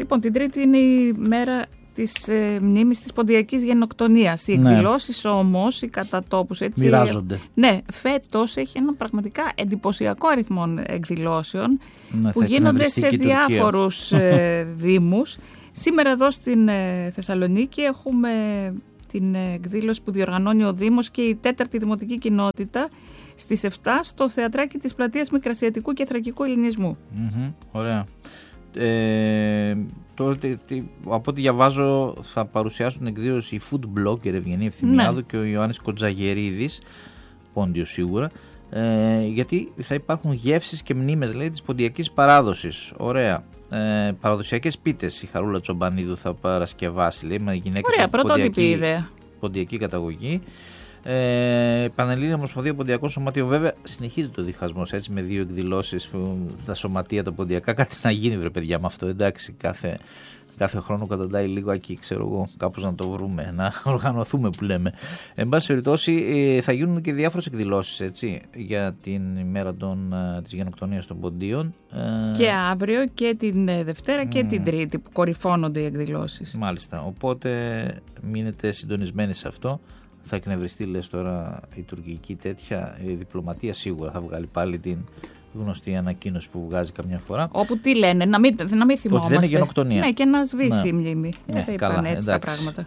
Λοιπόν, την Τρίτη είναι η μέρα της μνήμης της ποντιακής γενοκτονίας. Οι εκδηλώσεις όμως, οι κατά τόπους, έτσι, μοιράζονται. Ναι, φέτος έχει ένα πραγματικά εντυπωσιακό αριθμό εκδηλώσεων που γίνονται σε διάφορους δήμους. Σήμερα εδώ στην Θεσσαλονίκη έχουμε την εκδήλωση που διοργανώνει ο Δήμος και η 4η Δημοτική Κοινότητα στις 7 στο Θεατράκι της Πλατείας Μικρασιατικού και Θρακικού Ελληνισμού. Ωραία. Από ό,τι διαβάζω θα παρουσιάσουν την εκδήλωση η food blogger Ευγενή Ευθυμιάδου και ο Ιωάννης Κοντζαγερίδης, πόντιος σίγουρα, γιατί θα υπάρχουν γεύσεις και μνήμες, λέει, της ποντιακής παράδοσης. Ωραία. Παραδοσιακές πίτες η Χαρούλα Τσομπανίδου θα παρασκευάσει, λέει, με γυναίκα. Ωραία, πρωτότυπη ιδέα. Ποντιακή καταγωγή. Πανελλήνια Ομοσπονδία Ποντιακών Σωματείων. Βέβαια, συνεχίζεται ο διχασμός, έτσι, με 2 εκδηλώσεις. Τα σωματεία, τα ποντιακά, κάτι να γίνει, βρε παιδιά, με αυτό. Εντάξει, κάθε χρόνο καταντάει λίγο εκεί, ξέρω εγώ, κάπως να το βρούμε, να οργανωθούμε που λέμε. Εν πάση περιπτώσει, θα γίνουν και διάφορες εκδηλώσεις, έτσι, για την ημέρα της γενοκτονίας των ποντίων. Και αύριο και την Δευτέρα και την Τρίτη που κορυφώνονται οι εκδηλώσεις. Μάλιστα. Οπότε μείνετε συντονισμένοι σε αυτό. Θα εκνευριστεί, λες τώρα, η τουρκική τέτοια, η διπλωματία σίγουρα θα βγάλει πάλι την γνωστή ανακοίνωση που βγάζει καμιά φορά. Όπου τι λένε, να μην θυμόμαστε. Ότι δεν είναι γενοκτονία. Ναι, και να σβήσει η μνήμη. Δεν τα είπαν έτσι τα πράγματα.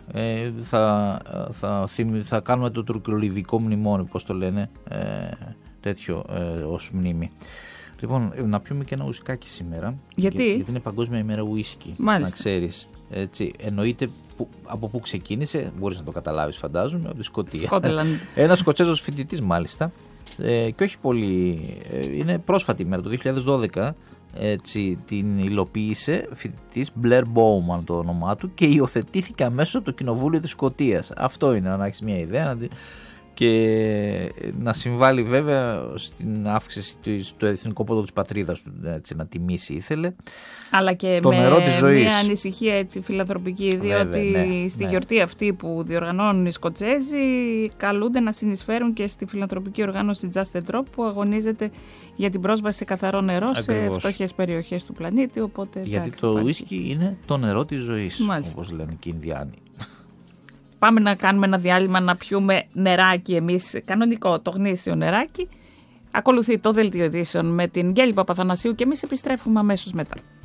Θα κάνουμε το τουρκολιβικό μνημόνιο, πώς το λένε, τέτοιο ως μνήμη. Λοιπόν, να πιούμε και ένα ουσκάκι σήμερα. Γιατί είναι Παγκόσμια ημέρα ουίσκι. Μάλιστα. Να ξέρεις. Έτσι, εννοείται από πού ξεκίνησε, μπορείς να το καταλάβεις, φαντάζομαι, από τη Σκωτία. Ένας Σκοτσέζος φοιτητής, μάλιστα, και όχι πολύ, είναι πρόσφατη ημέρα, το 2012, έτσι, την υλοποίησε φοιτητής, Blair Bowman το όνομά του, και υιοθετήθηκε αμέσως από το Κοινοβούλιο της Σκωτίας. Αυτό είναι, να έχεις μια ιδέα, και να συμβάλλει βέβαια στην αύξηση του εθνικού πόντου της πατρίδας του, έτσι, να τιμήσει ήθελε. Αλλά και το νερό της ζωής. Μια ανησυχία, έτσι, φιλανθρωπική, διότι στη γιορτή αυτή που διοργανώνουν οι Σκοτσέζοι καλούνται να συνεισφέρουν και στη φιλανθρωπική οργάνωση Just a Drop που αγωνίζεται για την πρόσβαση σε καθαρό νερό. Ακριβώς. Σε φτωχές περιοχές του πλανήτη. Οπότε, γιατί το ουίσκι είναι το νερό της ζωής, όπως λένε και οι Ινδιάνοι. Πάμε να κάνουμε ένα διάλειμμα να πιούμε νεράκι εμείς, κανονικό, το γνήσιο νεράκι. Ακολουθεί το δελτίο ειδήσεων με την Γκέλη Παπαθανασίου και εμείς επιστρέφουμε αμέσως μετά.